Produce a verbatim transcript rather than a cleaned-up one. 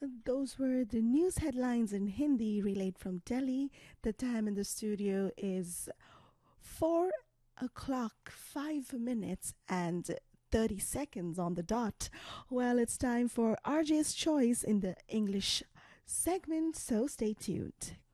Those were the news headlines in Hindi relayed from Delhi. The time in the studio is four o'clock, five minutes, and thirty seconds on the dot. Well, it's time for R J's Choice in the English segment, so stay tuned.